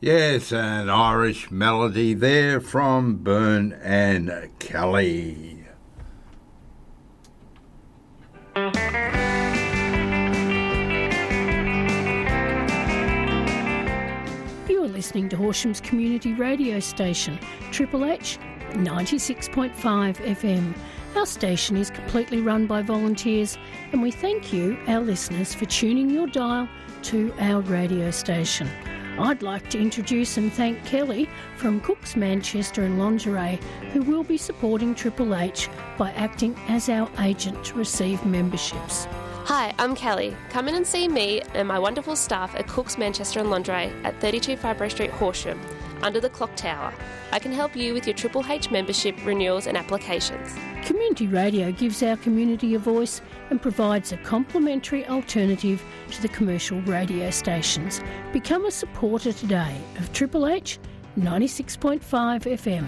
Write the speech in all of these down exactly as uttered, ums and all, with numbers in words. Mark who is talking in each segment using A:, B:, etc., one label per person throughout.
A: Yes, an Irish melody there from Byrne and Kelly.
B: You're listening to Horsham's community radio station, Triple H ninety-six point five F M. Our station is completely run by volunteers, and we thank you, our listeners, for tuning your dial to our radio station. I'd like to introduce and thank Kelly from Cook's Manchester and Lingerie, who will be supporting Triple H by acting as our agent to receive memberships.
C: Hi, I'm Kelly. Come in and see me and my wonderful staff at Cook's Manchester and Lingerie at thirty-two Fibro Street, Horsham, under the Clock Tower. I can help you with your Triple H membership renewals and applications.
B: Community radio gives our community a voice and provides a complimentary alternative to the commercial radio stations. Become a supporter today of Triple H ninety-six point five F M.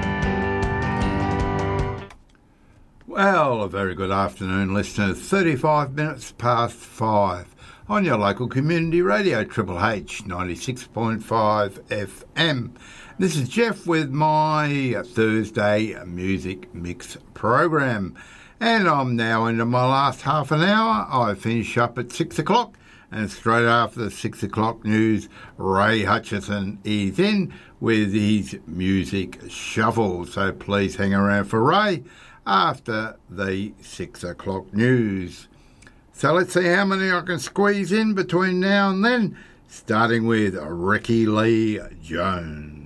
A: Well, a very good afternoon, listeners. thirty-five minutes past five on your local community radio, Triple H ninety-six point five F M. This is Jeff with my Thursday Music Mix program. And I'm now into my last half an hour. I finish up at six o'clock, and straight after the six o'clock news, Ray Hutchison is in with his music shuffle. So please hang around for Ray after the six o'clock news. So let's see how many I can squeeze in between now and then, starting with Ricky Lee Jones.